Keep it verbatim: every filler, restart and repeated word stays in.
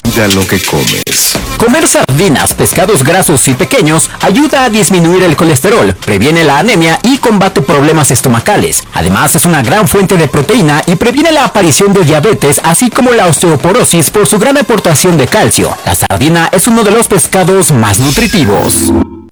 Cuida lo que comes. Comer sardinas, pescados grasos y pequeños ayuda a disminuir el colesterol, previene la anemia y combate problemas estomacales. Además, es una gran fuente de proteína y previene la aparición de diabetes, así como la osteoporosis por su gran aportación de calcio. La sardina es uno de los pescados más nutritivos.